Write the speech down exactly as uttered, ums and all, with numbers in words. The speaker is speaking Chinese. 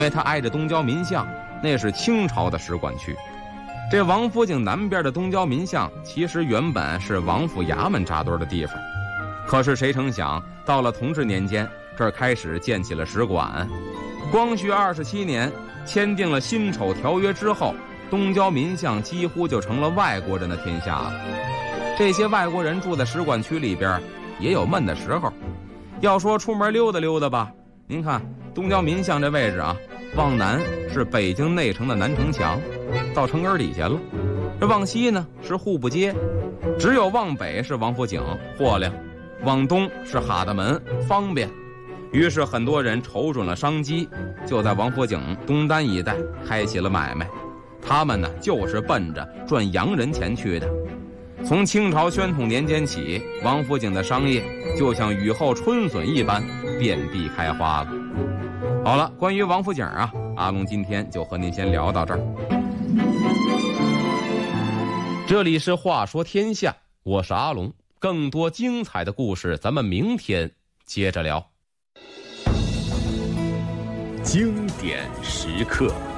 因为它挨着东郊民巷，那是清朝的使馆区。这王府井南边的东郊民巷，其实原本是王府衙门扎堆的地方，可是谁成想，到了同治年间，这儿开始建起了使馆。光绪二十七年签订了辛丑条约之后，东郊民巷几乎就成了外国人的天下了。这些外国人住在使馆区里边，也有闷的时候。要说出门溜达溜达吧，您看东郊民巷这位置啊，往南是北京内城的南城墙，到城根底下了；这往西呢是户部街，只有往北是王府井货亮，往东是哈大门方便。于是很多人瞅准了商机，就在王府井东单一带开起了买卖。他们呢就是奔着赚洋人钱去的。从清朝宣统年间起，王府井的商业就像雨后春笋一般遍地开花了。好了，关于王府井啊，阿龙今天就和您先聊到这儿。这里是话说天下，我是阿龙，更多精彩的故事咱们明天接着聊。 经典时刻。